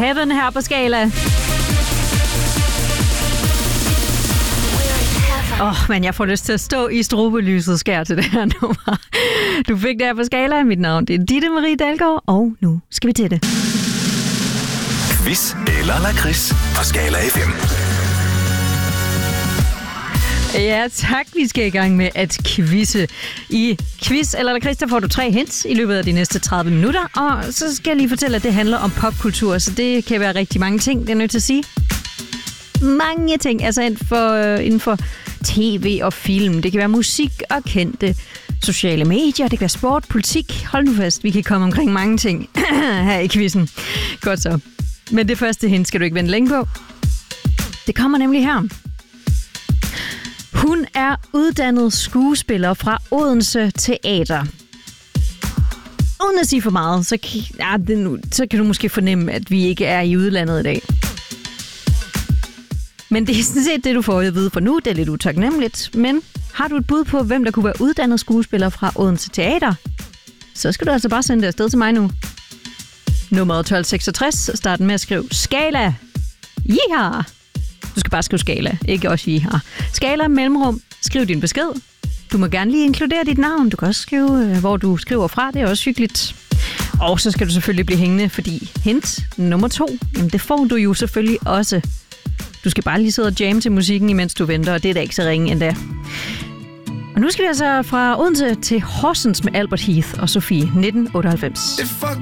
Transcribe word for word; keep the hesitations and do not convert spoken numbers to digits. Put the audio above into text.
Heaven her på Skala. Åh, oh, men jeg får lyst til at stå i strobelyset skær til det her nummer. Du fik det her på Skala. Mit navn det er Ditte Marie Dalgaard, og nu skal vi til det. Quiz eller lakrids på Skala F M. Ja, tak. Vi skal i gang med at quizze. I quiz eller lakrids, der får du tre hints i løbet af de næste tredive minutter. Og så skal jeg lige fortælle, at det handler om popkultur, så det kan være rigtig mange ting, det er nødt til at sige. Mange ting, altså inden for, inden for tv og film. Det kan være musik og kendte sociale medier, det kan være sport, politik. Hold nu fast, vi kan komme omkring mange ting her i quizzen. Godt så. Men det første hint skal du ikke vente længe på. Det kommer nemlig her. Hun er uddannet skuespiller fra Odense Teater. Uden at sige for meget, så kan, ja, det nu, så kan du måske fornemme, at vi ikke er i udlandet i dag. Men det er sådan set det, du får at vide for nu. Det er lidt utaknemmeligt. Men har du et bud på, hvem der kunne være uddannet skuespiller fra Odense Teater, så skal du altså bare sende det afsted til mig nu. Nummer tolv seksogtres. Start med at skrive Skala. Jiha! Du skal bare skrive Skala, ikke også Jiha. Skala, mellemrum. Skriv din besked. Du må gerne lige inkludere dit navn. Du kan også skrive, hvor du skriver fra. Det er også hyggeligt. Og så skal du selvfølgelig blive hængende, fordi hint nummer to, jamen det får du jo selvfølgelig også. Du skal bare lige sidde og jamme til musikken, imens du venter, og det er da ikke så ringe endda. Og nu skal vi altså fra Odense til Horsens med Albert Heath og Sofie nitten otteoghalvfems.